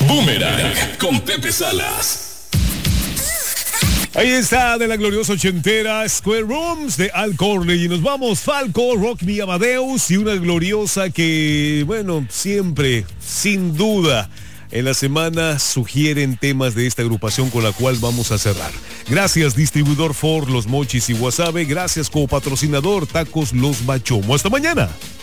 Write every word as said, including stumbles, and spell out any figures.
Boomerang con Pepe Salas. Ahí está, de la gloriosa ochentera, Square Rooms de Al Corley. Y nos vamos, Falco, Rock Me Amadeus y una gloriosa que, bueno, siempre, sin duda, en la semana sugieren temas de esta agrupación con la cual vamos a cerrar. Gracias, distribuidor Ford, Los Mochis y Wasabe. Gracias, copatrocinador, Tacos Los Bachomo. Hasta mañana.